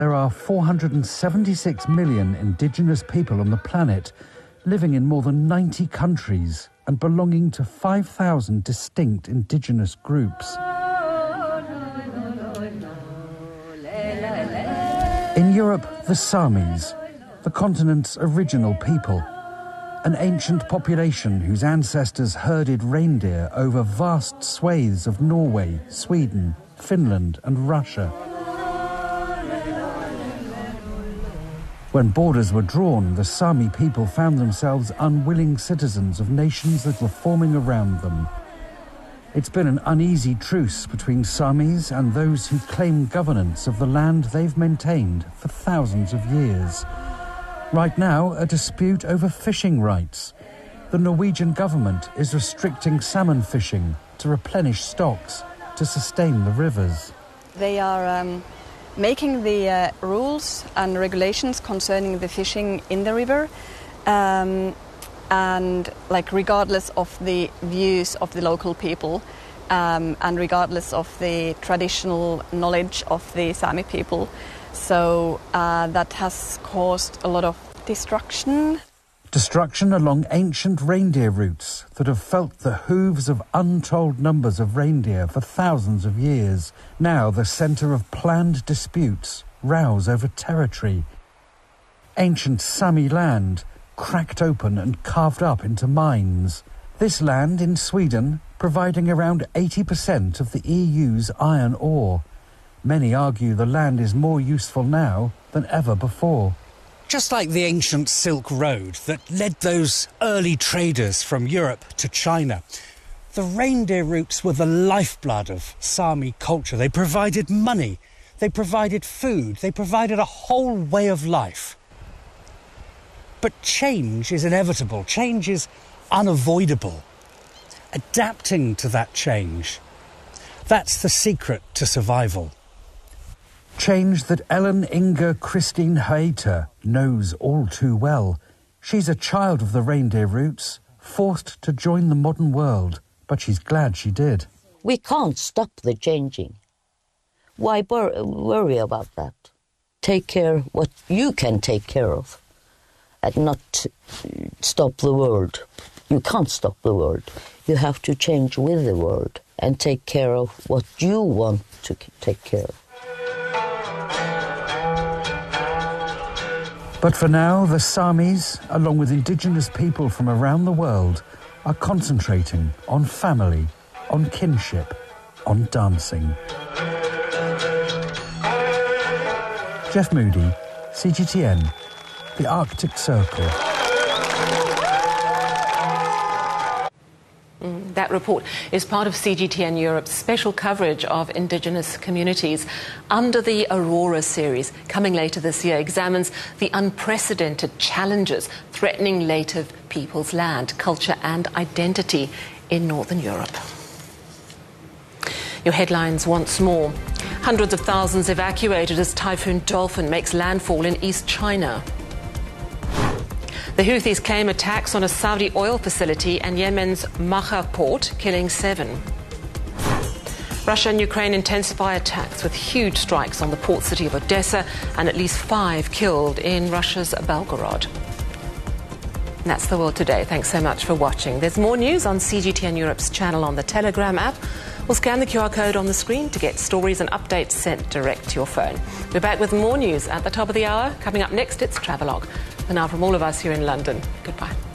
There are 476 million indigenous people on the planet, living in more than 90 countries and belonging to 5,000 distinct indigenous groups. In Europe, the Samis, the continent's original people, an ancient population whose ancestors herded reindeer over vast swathes of Norway, Sweden, Finland and Russia. When borders were drawn, the Sami people found themselves unwilling citizens of nations that were forming around them. It's been an uneasy truce between Samis and those who claim governance of the land they've maintained for thousands of years. Right now, a dispute over fishing rights. The Norwegian government is restricting salmon fishing to replenish stocks to sustain the rivers. They are making the rules and regulations concerning the fishing in the river, and regardless of the views of the local people, and regardless of the traditional knowledge of the Sami people. So that has caused a lot of destruction. Destruction along ancient reindeer routes that have felt the hooves of untold numbers of reindeer for thousands of years. Now the centre of planned disputes, rows over territory. Ancient Sami land, cracked open and carved up into mines. This land in Sweden providing around 80% of the EU's iron ore. Many argue the land is more useful now than ever before. Just like the ancient Silk Road that led those early traders from Europe to China, the reindeer routes were the lifeblood of Sami culture. They provided money, they provided food, they provided a whole way of life. But change is inevitable, change is unavoidable. Adapting to that change, that's the secret to survival. Change that Ellen Inger Christine Hayter knows all too well. She's a child of the reindeer roots, forced to join the modern world, but she's glad she did. We can't stop the changing. Why worry about that? Take care what you can take care of and not stop the world. You can't stop the world. You have to change with the world and take care of what you want to take care of. But for now, the Samis, along with indigenous people from around the world, are concentrating on family, on kinship, on dancing. Jeff Moody, CGTN, the Arctic Circle. That report is part of CGTN Europe's special coverage of indigenous communities under the Aurora series. Coming later this year, examines the unprecedented challenges threatening native people's land, culture and identity in Northern Europe. Your headlines once more. Hundreds of thousands evacuated as Typhoon Dolphin makes landfall in East China. The Houthis claim attacks on a Saudi oil facility and Yemen's Maha port, killing 7. Russia and Ukraine intensify attacks with huge strikes on the port city of Odessa and at least 5 killed in Russia's Belgorod. And that's the world today. Thanks so much for watching. There's more news on CGTN Europe's channel on the Telegram app. Or scan the QR code on the screen to get stories and updates sent direct to your phone. We're back with more news at the top of the hour. Coming up next, it's Travelogue. For now, from all of us here in London, goodbye.